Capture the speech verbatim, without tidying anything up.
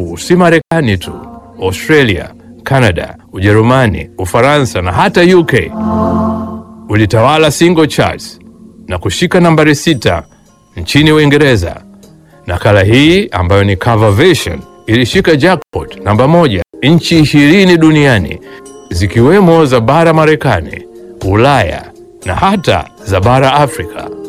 si Marekani tu, Australia, Canada, Ujerumani, Ufaransa na hata U K ulitawala single charts na kushika nambari sita nchini Uingereza. Nakala hii ambayo ni cover version ilishika jackpot namba moja nchi ishirini duniani, zikiwemo za bara Marekani, Ulaya na hata za bara Afrika.